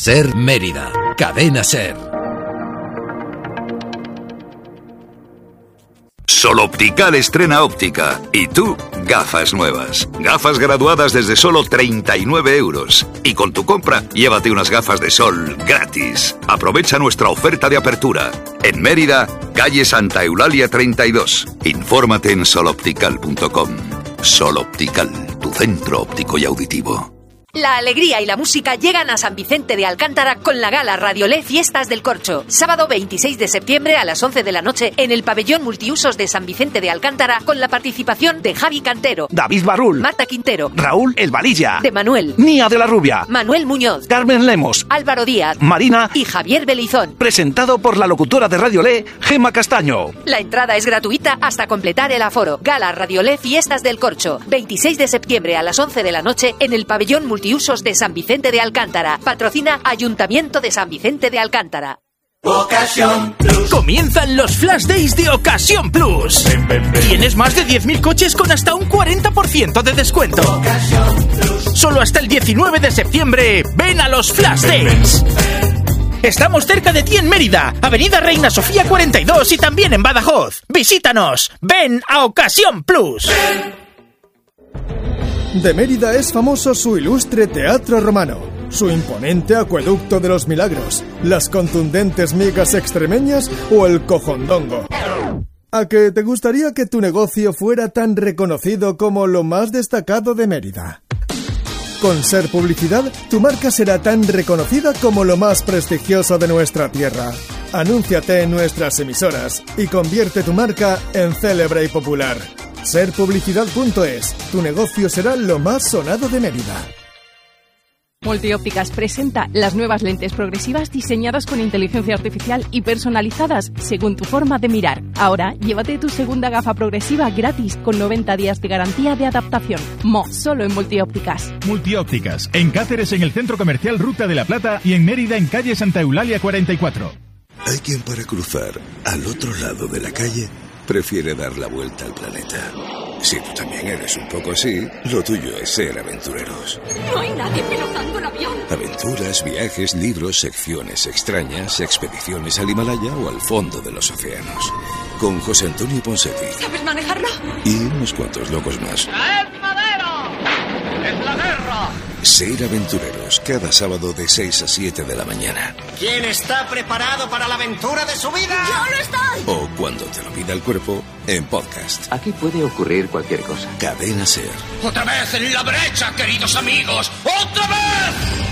Ser Mérida. Cadena Ser. Solo Optical estrena óptica. Y tú, gafas nuevas. Gafas graduadas desde solo 39 euros. Y con tu compra, llévate unas gafas de sol gratis. Aprovecha nuestra oferta de apertura. En Mérida, calle Santa Eulalia 32. Infórmate en soloptical.com. Sol Optical, tu centro óptico y auditivo. La alegría y la música llegan a San Vicente de Alcántara con la gala Radiolé Fiestas del Corcho. Sábado 26 de septiembre a las 11 de la noche en el pabellón multiusos de San Vicente de Alcántara con la participación de Javi Cantero, David Barrul, Marta Quintero, Raúl El Valilla, de Manuel, Nia de la Rubia, Manuel Muñoz, Carmen Lemos, Álvaro Díaz, Marina y Javier Belizón. Presentado por la locutora de Radiolé, Gema Castaño. La entrada es gratuita hasta completar el aforo. Gala Radiolé Fiestas del Corcho. 26 de septiembre a las 11 de la noche en el pabellón multiusos de San Vicente de Alcántara. Patrocina Ayuntamiento de San Vicente de Alcántara. Ocasión Plus. Comienzan los Flash Days de Ocasión Plus. Tienes más de 10.000 coches con hasta un 40% de descuento. Ocasión Plus. Solo hasta el 19 de septiembre. Ven a los Flash Days. Estamos cerca de ti en Mérida, Avenida Reina Sofía 42 y también en Badajoz. Visítanos. Ven a Ocasión Plus. De Mérida es famoso su ilustre teatro romano, su imponente acueducto de los milagros, las contundentes migas extremeñas o el cojondongo. ¿A que te gustaría que tu negocio fuera tan reconocido como lo más destacado de Mérida? Con Ser Publicidad, tu marca será tan reconocida como lo más prestigioso de nuestra tierra. Anúnciate en nuestras emisoras y convierte tu marca en célebre y popular. Serpublicidad.es. Tu negocio será lo más sonado de Mérida. Multiópticas presenta las nuevas lentes progresivas diseñadas con inteligencia artificial y personalizadas según tu forma de mirar. Ahora, llévate tu segunda gafa progresiva gratis con 90 días de garantía de adaptación. Solo en Multiópticas. Multiópticas, en Cáceres en el Centro Comercial Ruta de la Plata y en Mérida en calle Santa Eulalia 44. Hay quien para cruzar al otro lado de la calle prefiere dar la vuelta al planeta. Si tú también eres un poco así, lo tuyo es ser aventureros. No hay nadie pilotando el avión. Aventuras, viajes, libros, secciones extrañas, expediciones al Himalaya o al fondo de los océanos. Con José Antonio Ponseti. ¿Sabes manejarlo? Y unos cuantos locos más. ¡Es madero! ¡Es la guerra! Ser aventureros, cada sábado de 6 a 7 de la mañana. ¿Quién está preparado para la aventura de su vida? ¡Yo no estoy! O cuando te lo pida el cuerpo, en podcast. Aquí puede ocurrir cualquier cosa. Cadena Ser. ¡Otra vez en la brecha, queridos amigos! ¡Otra vez!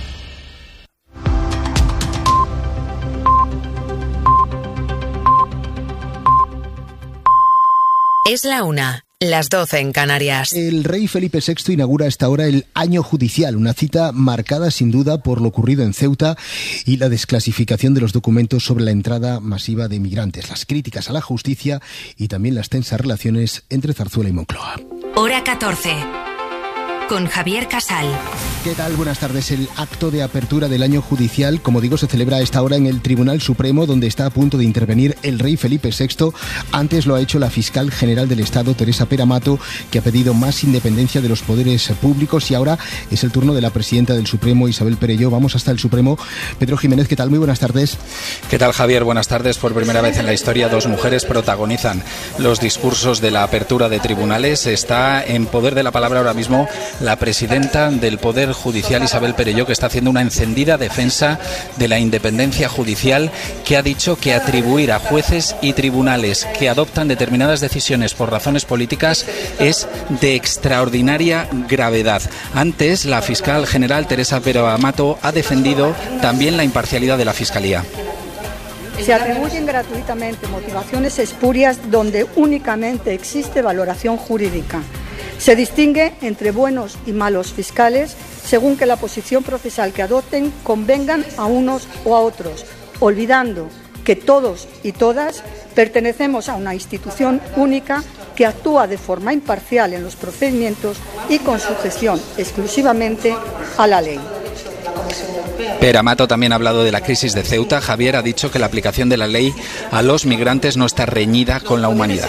Es la 1, las 12 en Canarias. El rey Felipe VI inaugura a esta hora el año judicial, una cita marcada sin duda por lo ocurrido en Ceuta y la desclasificación de los documentos sobre la entrada masiva de migrantes, las críticas a la justicia y también las tensas relaciones entre Zarzuela y Moncloa. Hora 14. Con Javier Casal. ¿Qué tal? Buenas tardes. El acto de apertura del año judicial, como digo, se celebra a esta hora en el Tribunal Supremo, donde está a punto de intervenir el rey Felipe VI. Antes lo ha hecho la fiscal general del Estado, Teresa Peramato, que ha pedido más independencia de los poderes públicos, y ahora es el turno de la presidenta del Supremo, Isabel Perelló. Vamos hasta el Supremo. Pedro Jiménez, ¿qué tal? Muy buenas tardes. ¿Qué tal, Javier? Buenas tardes. Por primera vez en la historia, dos mujeres protagonizan los discursos de la apertura de tribunales. Está en poder de la palabra ahora mismo la presidenta del Poder Judicial, Isabel Perelló, que está haciendo una encendida defensa de la independencia judicial, que ha dicho que atribuir a jueces y tribunales que adoptan determinadas decisiones por razones políticas es de extraordinaria gravedad. Antes, la fiscal general Teresa Peramato ha defendido también la imparcialidad de la Fiscalía. Se atribuyen gratuitamente motivaciones espurias donde únicamente existe valoración jurídica. Se distingue entre buenos y malos fiscales según que la posición procesal que adopten convengan a unos o a otros, olvidando que todos y todas pertenecemos a una institución única que actúa de forma imparcial en los procedimientos y con sujeción exclusivamente a la ley. Peramato también ha hablado de la crisis de Ceuta. Javier ha dicho que la aplicación de la ley a los migrantes no está reñida con la humanidad.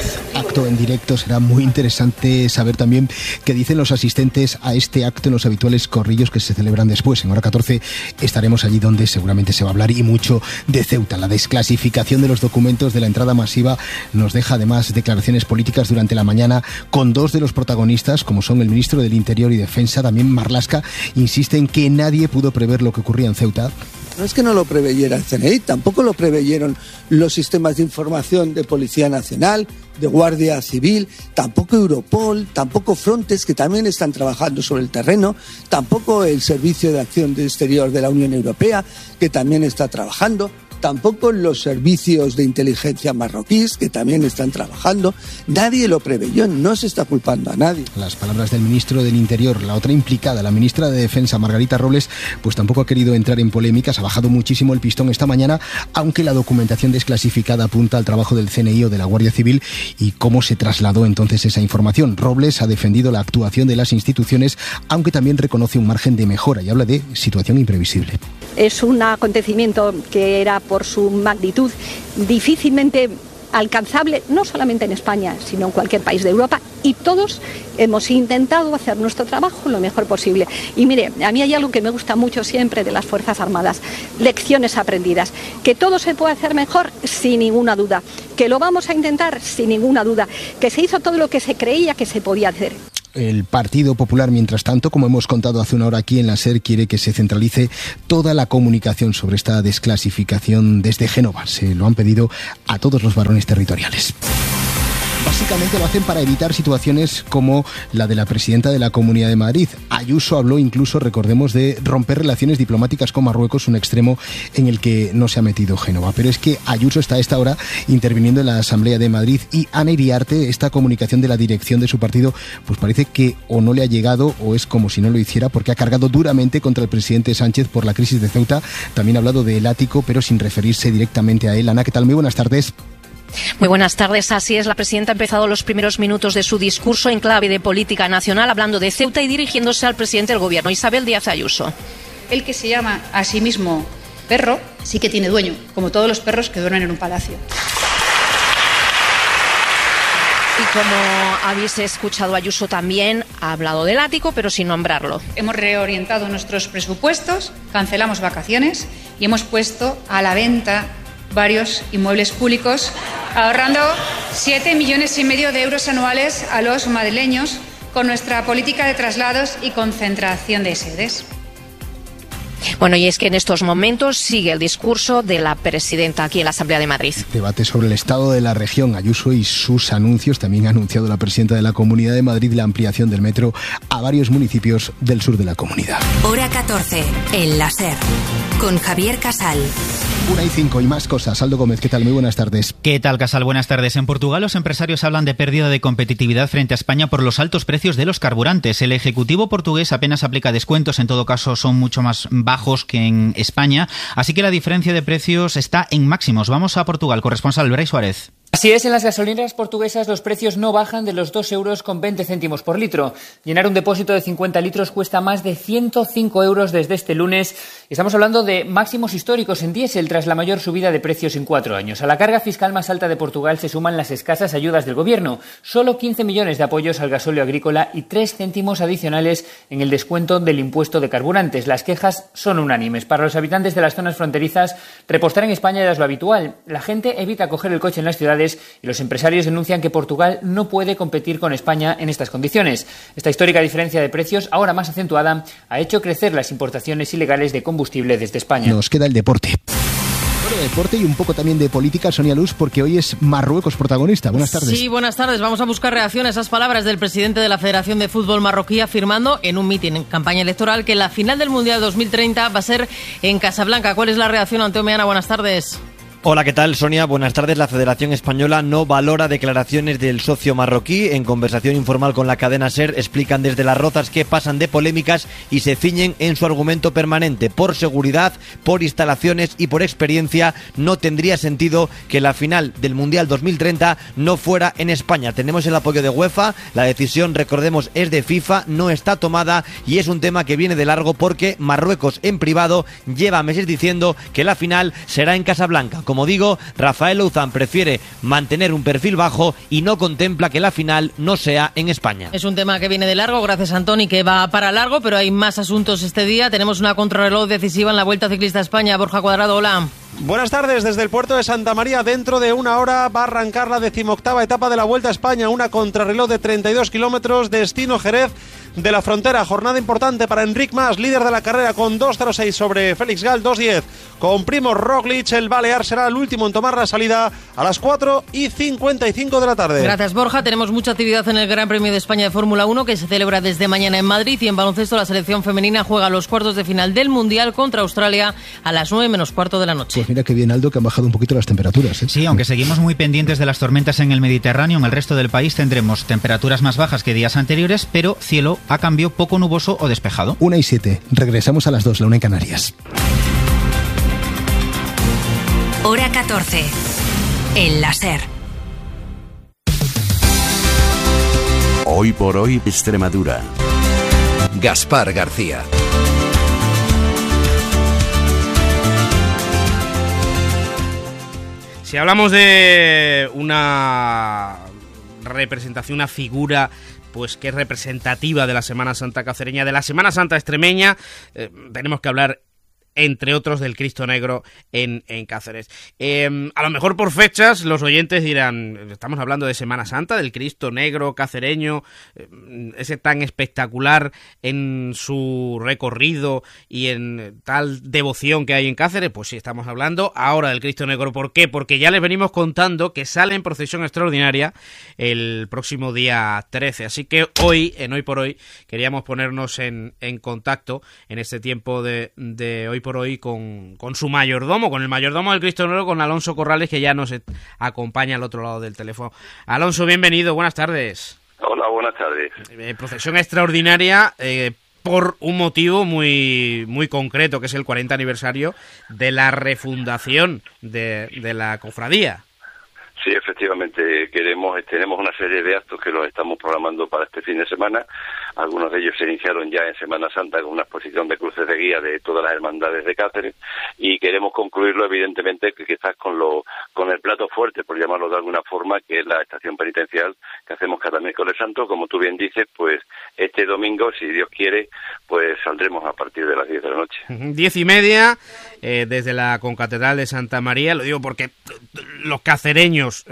acto en directo. Será muy interesante saber también qué dicen los asistentes a este acto en los habituales corrillos que se celebran después. En hora 14 estaremos allí donde seguramente se va a hablar y mucho de Ceuta. La desclasificación de los documentos de la entrada masiva nos deja además declaraciones políticas durante la mañana con dos de los protagonistas, como son el ministro del Interior y Defensa, también Marlaska, insiste en que nadie pudo prever lo que ocurría en Ceuta. No es que no lo preveyera el CNI, tampoco lo preveyeron los sistemas de información de Policía Nacional, de Guardia Civil, tampoco Europol, tampoco Frontex, que también están trabajando sobre el terreno, tampoco el Servicio de Acción Exterior de la Unión Europea, que también está trabajando, tampoco los servicios de inteligencia marroquíes, que también están trabajando. Nadie lo preveyó, no se está culpando a nadie. Las palabras del ministro del Interior. La otra implicada, la ministra de Defensa, Margarita Robles, pues tampoco ha querido entrar en polémicas, ha bajado muchísimo el pistón esta mañana, aunque la documentación desclasificada apunta al trabajo del CNI o de la Guardia Civil y cómo se trasladó entonces esa información. Robles ha defendido la actuación de las instituciones, aunque también reconoce un margen de mejora y habla de situación imprevisible. Es un acontecimiento que era, por su magnitud, difícilmente alcanzable, no solamente en España, sino en cualquier país de Europa, y todos hemos intentado hacer nuestro trabajo lo mejor posible. Y mire, a mí hay algo que me gusta mucho siempre de las Fuerzas Armadas: lecciones aprendidas. Que todo se puede hacer mejor, sin ninguna duda. Que lo vamos a intentar, sin ninguna duda. Que se hizo todo lo que se creía que se podía hacer. El Partido Popular, mientras tanto, como hemos contado hace una hora aquí en la SER, quiere que se centralice toda la comunicación sobre esta desclasificación desde Génova. Se lo han pedido a todos los varones territoriales. Básicamente lo hacen para evitar situaciones como la de la presidenta de la Comunidad de Madrid. Ayuso habló incluso, recordemos, de romper relaciones diplomáticas con Marruecos, un extremo en el que no se ha metido Génova. Pero es que Ayuso está a esta hora interviniendo en la Asamblea de Madrid y Ana Iriarte, esta comunicación de la dirección de su partido, pues parece que o no le ha llegado o es como si no lo hiciera, porque ha cargado duramente contra el presidente Sánchez por la crisis de Ceuta. También ha hablado del ático, pero sin referirse directamente a él. Ana, ¿qué tal? Muy buenas tardes. Muy buenas tardes. Así es, la presidenta ha empezado los primeros minutos de su discurso en clave de política nacional, hablando de Ceuta y dirigiéndose al presidente del Gobierno, Isabel Díaz Ayuso. El que se llama a sí mismo perro sí que tiene dueño, como todos los perros que duermen en un palacio. Y como habéis escuchado, Ayuso también ha hablado del ático, pero sin nombrarlo. Hemos reorientado nuestros presupuestos, cancelamos vacaciones y hemos puesto a la venta varios inmuebles públicos, ahorrando 7,5 millones de euros anuales a los madrileños con nuestra política de traslados y concentración de sedes. Bueno, y es que en estos momentos sigue el discurso de la presidenta aquí en la Asamblea de Madrid. Debate sobre el estado de la región, Ayuso y sus anuncios. También ha anunciado la presidenta de la Comunidad de Madrid la ampliación del metro a varios municipios del sur de la comunidad. Hora 14, en la SER, con Javier Casal. 1:05 y más cosas. Aldo Gómez, ¿qué tal? Muy buenas tardes. ¿Qué tal, Casal? Buenas tardes. En Portugal los empresarios hablan de pérdida de competitividad frente a España por los altos precios de los carburantes. El Ejecutivo portugués apenas aplica descuentos, en todo caso son mucho más bajos que en España, así que la diferencia de precios está en máximos. Vamos a Portugal, corresponsal Bray Suárez. Así es, en las gasolineras portuguesas los precios no bajan de los 2,20 euros por litro. Llenar un depósito de 50 litros cuesta más de 105 euros desde este lunes. Estamos hablando de máximos históricos en diésel tras la mayor subida de precios en 4 años. A la carga fiscal más alta de Portugal se suman las escasas ayudas del gobierno. Solo 15 millones de apoyos al gasóleo agrícola y 3 céntimos adicionales en el descuento del impuesto de carburantes. Las quejas son unánimes. Para los habitantes de las zonas fronterizas, repostar en España ya es lo habitual. La gente evita coger el coche en las ciudades y los empresarios denuncian que Portugal no puede competir con España en estas condiciones. Esta histórica diferencia de precios, ahora más acentuada, ha hecho crecer las importaciones ilegales de combustible desde España. Nos queda el deporte. Bueno, deporte y un poco también de política, Sonia Luz, porque hoy es Marruecos protagonista. Buenas tardes. Sí, buenas tardes. Vamos a buscar reacción a esas palabras del presidente de la Federación de Fútbol marroquí, afirmando en un mitin en campaña electoral que la final del Mundial 2030 va a ser en Casablanca. ¿Cuál es la reacción, Anteo Meana? Buenas tardes. Hola, ¿qué tal, Sonia? Buenas tardes. La Federación Española no valora declaraciones del socio marroquí. En conversación informal con la cadena SER explican desde Las Rozas que pasan de polémicas y se ciñen en su argumento permanente. Por seguridad, por instalaciones y por experiencia no tendría sentido que la final del Mundial 2030 no fuera en España. Tenemos el apoyo de UEFA, la decisión, recordemos, es de FIFA, no está tomada y es un tema que viene de largo porque Marruecos en privado lleva meses diciendo que la final será en Casablanca. Como digo, Rafael Louzán prefiere mantener un perfil bajo y no contempla que la final no sea en España. Es un tema que viene de largo, gracias Antoni, que va para largo, pero hay más asuntos este día. Tenemos una contrarreloj decisiva en la Vuelta Ciclista a España. Borja Cuadrado, hola. Buenas tardes, desde el puerto de Santa María. Dentro de una hora va a arrancar la 18ª etapa de la Vuelta a España, una contrarreloj de 32 kilómetros, destino Jerez de la Frontera. Jornada importante para Enric Mas, líder de la carrera, con 2.06 sobre Félix Gal, 2.10 con Primož Roglič. El balear será el último en tomar la salida a las 4:55 de la tarde. Gracias, Borja. Tenemos mucha actividad en el Gran Premio de España de Fórmula 1, que se celebra desde mañana en Madrid, y en baloncesto la selección femenina juega los cuartos de final del Mundial contra Australia a las 9:15 de la noche. Pues mira qué bien, Aldo, que han bajado un poquito las temperaturas, ¿eh? Sí, aunque seguimos muy pendientes de las tormentas en el Mediterráneo, en el resto del país tendremos temperaturas más bajas que días anteriores, pero cielo a cambio poco nuboso o despejado. 1:07. Regresamos a las 2, la 1 en Canarias. Hora 14. El láser. Hoy por hoy, Extremadura. Gaspar García. Si hablamos de una representación, una figura pues que es representativa de la Semana Santa cacereña, de la Semana Santa extremeña, tenemos que hablar, entre otros, del Cristo Negro en Cáceres. A lo mejor por fechas los oyentes dirán, estamos hablando de Semana Santa, del Cristo Negro cacereño, ese tan espectacular en su recorrido y en tal devoción que hay en Cáceres. Pues sí, estamos hablando ahora del Cristo Negro. ¿Por qué? Porque ya les venimos contando que sale en procesión extraordinaria el próximo día 13. Así que hoy, en Hoy por Hoy, queríamos ponernos en contacto en este tiempo de Hoy por Hoy con su mayordomo, con el mayordomo del Cristo Negro, con Alonso Corrales, que ya nos acompaña al otro lado del teléfono. Alonso, bienvenido, buenas tardes. Hola, buenas tardes. Procesión extraordinaria por un motivo muy, muy concreto, que es el 40 aniversario de la refundación de la cofradía. Sí, efectivamente, tenemos una serie de actos que los estamos programando para este fin de semana. Algunos de ellos se iniciaron ya en Semana Santa con una exposición de cruces de guía de todas las hermandades de Cáceres, y queremos concluirlo, evidentemente, quizás con el plato fuerte, por llamarlo de alguna forma, que es la estación penitencial que hacemos cada miércoles santo. Como tú bien dices, pues este domingo, si Dios quiere, pues saldremos a partir de las 10 de la noche. 10:30, desde la concatedral de Santa María. Lo digo porque los cacereños,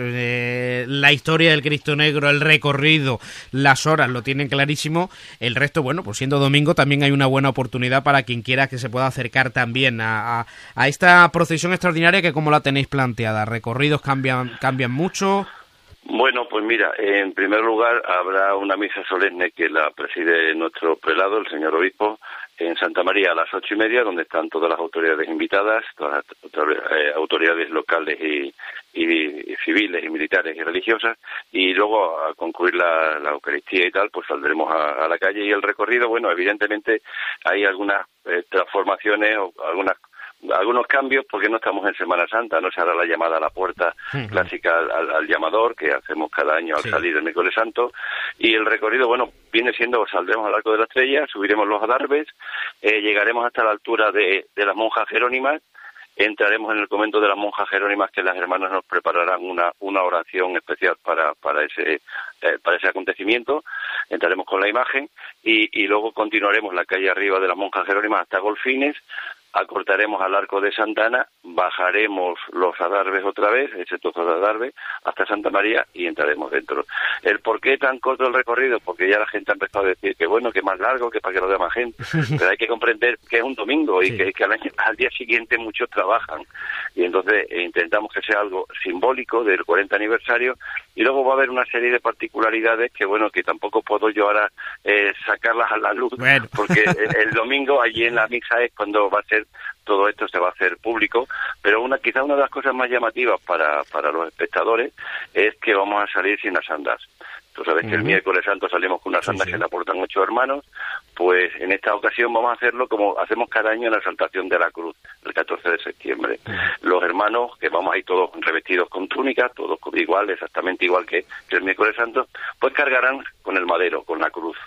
la historia del Cristo Negro, el recorrido, las horas, lo tienen clarísimo. El resto, bueno, pues siendo domingo también hay una buena oportunidad para quien quiera que se pueda acercar también a esta procesión extraordinaria, que como la tenéis planteada, recorridos cambian mucho. Bueno, pues mira, en primer lugar habrá una misa solemne que la preside nuestro prelado, el señor obispo, en Santa María a las 8:30, donde están todas las autoridades invitadas, todas las autoridades locales y civiles y militares y religiosas, y luego a concluir la Eucaristía y tal, pues saldremos a la calle. Y el recorrido, bueno, evidentemente hay algunas transformaciones o algunos cambios, porque no estamos en Semana Santa, no se hará la llamada a la puerta clásica al llamador que hacemos cada año al salir del miércoles santo, y el recorrido, bueno, viene siendo, saldremos al Arco de la Estrella, subiremos los adarves, llegaremos hasta la altura de las monjas jerónimas, entraremos en el convento de las monjas jerónimas, que las hermanas nos prepararán una oración especial para ese acontecimiento. Entraremos con la imagen y luego continuaremos la calle arriba de las monjas jerónimas hasta Golfines, acortaremos al Arco de Santana, bajaremos los adarves otra vez, ese trozo de adarve, hasta Santa María, y entraremos dentro. ¿El por qué tan corto el recorrido? Porque ya la gente ha empezado a decir que bueno, que más largo, que para que lo vea más gente, pero hay que comprender que es un domingo y que al día siguiente muchos trabajan, y entonces intentamos que sea algo simbólico del 40 aniversario, y luego va a haber una serie de particularidades que bueno, que tampoco puedo yo ahora sacarlas a la luz, porque el domingo allí en la misa es cuando va a ser todo esto, se va a hacer público, pero quizá una de las cosas más llamativas para los espectadores es que vamos a salir sin las andas. Tú sabes que el miércoles santo salimos con unas andas que le aportan 8 hermanos, pues en esta ocasión vamos a hacerlo como hacemos cada año en la exaltación de la cruz, el 14 de septiembre. Los hermanos, que vamos ahí todos revestidos con túnicas, todos igual, exactamente igual que el miércoles santo, pues cargarán con el madero, con la cruz.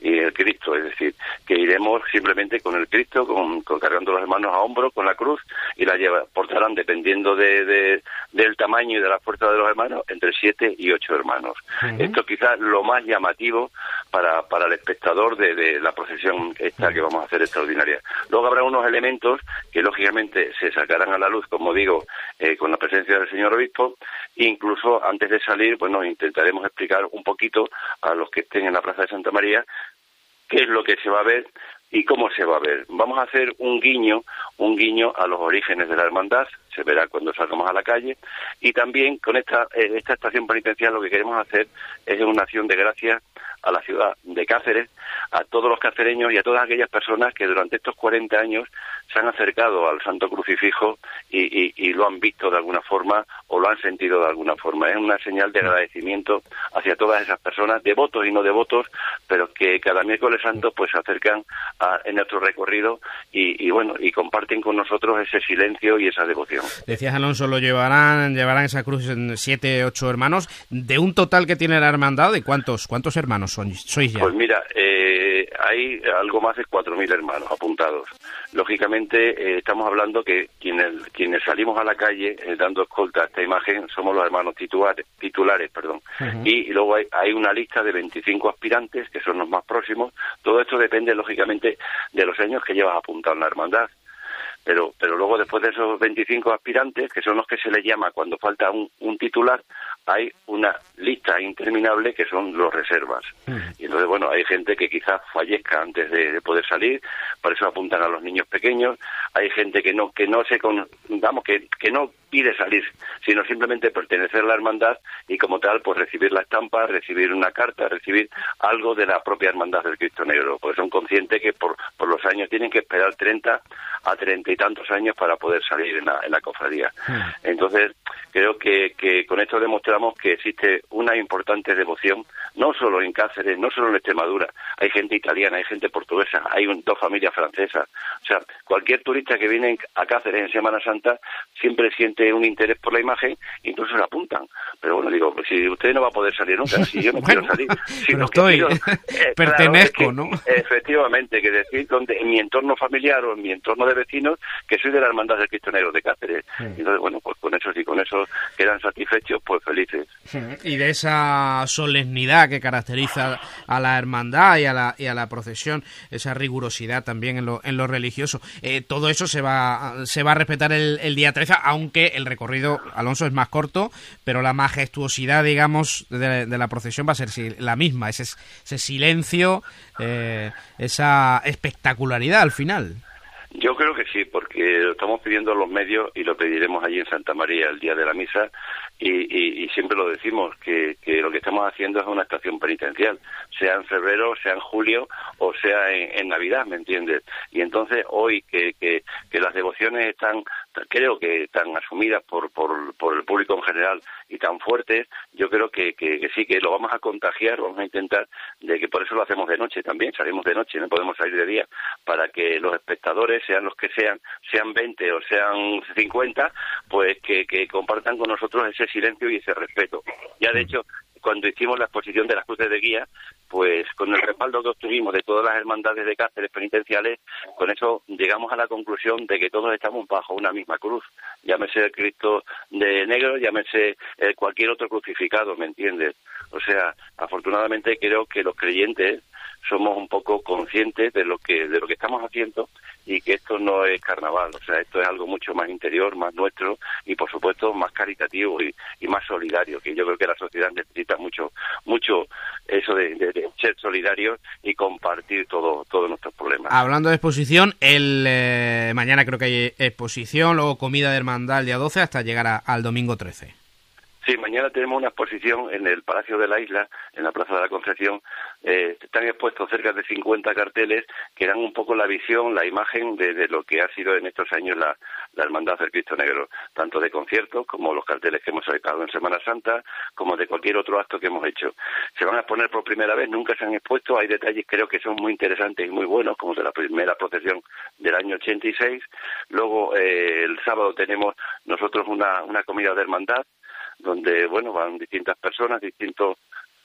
y el Cristo, es decir, que iremos simplemente con el Cristo, cargando los hermanos a hombros, con la cruz, y la portarán, dependiendo del tamaño y de la fuerza de los hermanos, entre 7 y 8 hermanos. Esto quizás lo más llamativo para el espectador de la procesión esta que vamos a hacer extraordinaria. Luego habrá unos elementos que lógicamente se sacarán a la luz, como digo, con la presencia del señor obispo. Incluso antes de salir, bueno, intentaremos explicar un poquito a los que estén en la Plaza de Santa María qué es lo que se va a ver y cómo se va a ver. Vamos a hacer un guiño a los orígenes de la hermandad, se verá cuando salgamos a la calle, y también con esta estación penitencial lo que queremos hacer es una acción de gracias a la ciudad de Cáceres, a todos los cacereños y a todas aquellas personas que durante estos 40 años se han acercado al Santo Crucifijo y lo han visto de alguna forma o lo han sentido de alguna forma. Es una señal de agradecimiento hacia todas esas personas, devotos y no devotos, pero que cada miércoles santo pues se acercan en nuestro recorrido y bueno, y comparten con nosotros ese silencio y esa devoción. Decías, Alonso, lo llevarán esa cruz en 7, 8 hermanos. De un total que tiene la hermandad, ¿de cuántos hermanos sois ya? Pues mira, hay algo más de 4.000 hermanos apuntados. Lógicamente, estamos hablando que quienes salimos a la calle dando escolta a esta imagen somos los hermanos titulares. Y luego hay una lista de 25 aspirantes, que son los más próximos. Todo esto depende, lógicamente, de los años que llevas apuntado en la hermandad. Pero luego, después de esos 25 aspirantes, que son los que se les llama cuando falta un titular, hay una lista interminable que son los reservas. Y entonces, bueno, hay gente que quizás fallezca antes de poder salir, por eso apuntan a los niños pequeños. Hay gente que no pide salir, sino simplemente pertenecer a la hermandad y como tal, pues recibir la estampa, recibir una carta, recibir algo de la propia hermandad del Cristo Negro, porque son conscientes que por los años tienen que esperar 30 a 30 y tantos años para poder salir en la cofradía. Entonces, creo que con esto demostramos que existe una importante devoción, no solo en Cáceres, no solo en Extremadura. Hay gente italiana, hay gente portuguesa, hay 2 familias francesas. O sea, cualquier turista que viene a Cáceres en Semana Santa siempre siente un interés por la imagen, incluso se apuntan. Pero bueno, digo, pues si usted no va a poder salir nunca, si yo no quiero salir, si no quiero, pertenezco, claro, ¿no? Efectivamente, que decir en mi entorno familiar o en mi entorno de vecinos que soy de la hermandad del Cristo Negro de Cáceres. Entonces, bueno, pues con eso, si con eso quedan satisfechos, pues felices. Y de esa solemnidad que caracteriza a la hermandad y a la procesión, esa rigurosidad también en lo religioso, todo eso se va a respetar el día 13, aunque el recorrido, Alonso, es más corto, pero la majestuosidad, digamos, de la procesión va a ser la misma, ese silencio, esa espectacularidad al final. Yo creo que sí, porque lo estamos pidiendo a los medios y lo pediremos allí en Santa María el día de la misa y siempre lo decimos, que lo que estamos haciendo es una estación penitencial, sea en febrero, sea en julio o sea en Navidad, ¿me entiendes? Y entonces hoy que las devociones están, creo que tan asumidas por el público en general y tan fuertes, yo creo que sí, que lo vamos a contagiar, vamos a intentar de que por eso lo hacemos de noche también, salimos de noche, no podemos salir de día, para que los espectadores, sean los que sean 20 o sean 50, pues que compartan con nosotros ese silencio y ese respeto. Ya de hecho, cuando hicimos la exposición de las cruces de guía, pues con el respaldo que obtuvimos de todas las hermandades de Cáceres penitenciales, con eso llegamos a la conclusión de que todos estamos bajo una misma cruz. Llámese el Cristo de negro, llámese cualquier otro crucificado, ¿me entiendes? O sea, afortunadamente creo que los creyentes somos un poco conscientes de lo que estamos haciendo y que esto no es carnaval, o sea, esto es algo mucho más interior, más nuestro y por supuesto más caritativo y más solidario, que yo creo que la sociedad necesita mucho eso de ser solidarios y compartir todos nuestros problemas. Hablando de exposición, mañana creo que hay exposición, luego comida de hermandad el día 12 hasta llegar al domingo 13. Sí, mañana tenemos una exposición en el Palacio de la Isla, en la Plaza de la Concepción. Están expuestos cerca de 50 carteles que dan un poco la visión, la imagen de lo que ha sido en estos años la Hermandad del Cristo Negro, tanto de conciertos como los carteles que hemos sacado en Semana Santa, como de cualquier otro acto que hemos hecho. Se van a exponer por primera vez, nunca se han expuesto, hay detalles creo que son muy interesantes y muy buenos, como de la primera procesión del año 86. Luego, el sábado tenemos nosotros una comida de hermandad, donde, bueno, van distintas personas, distintos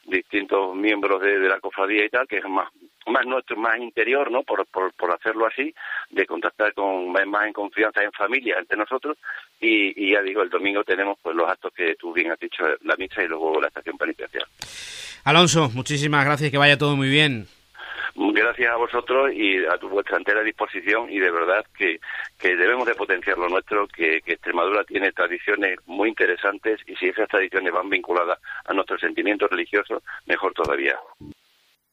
distintos miembros de la cofradía y tal, que es más nuestro, más interior, ¿no? Por hacerlo así, de contactar más en confianza, en familia, entre nosotros, y ya digo, el domingo tenemos pues los actos que tú bien has dicho, la misa y luego la estación penitencial. Alonso, muchísimas gracias, que vaya todo muy bien. Gracias a vosotros y a vuestra entera disposición, y de verdad que debemos de potenciar lo nuestro, que Extremadura tiene tradiciones muy interesantes, y si esas tradiciones van vinculadas a nuestros sentimientos religiosos, mejor todavía.